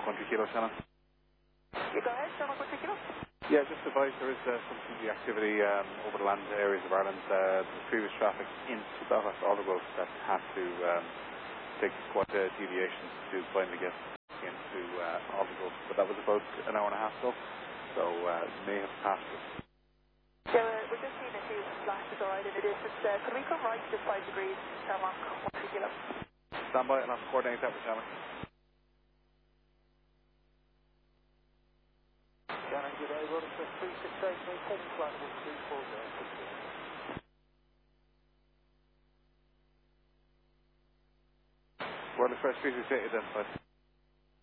Kilo, Shannon. You go ahead, Shannon, 1 Kilo. Yeah, just advice, there is some CG activity over the land areas of Ireland. There's previous traffic into Belfast Aldergrove that had to take quite a deviation to finally get into Aldergrove, but that was about an hour and a half ago, so may have passed it. Yeah, we're just seeing a few flashes alright in the distance. Could we come right just 5 degrees, Shamrock, 1 Kilo? Stand by and I'll coordinate that with Shannon. Shannon, good day. Running for 368, maintain flight 134. World Express 368 identified.